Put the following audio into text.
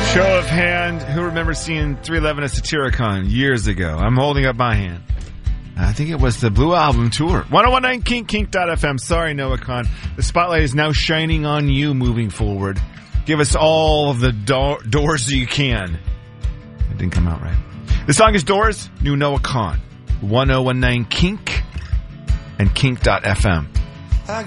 Show of hand, who remembers seeing 311 at Satyricon years ago? I'm holding up my hand. I think it was the Blue Album Tour. 1019 Kink, kink.fm. Sorry, Noah Khan. The spotlight is now shining on you moving forward. Give us all of the doors you can. It didn't come out right. The song is Doors, new Noah Khan. 1019 Kink and kink.fm.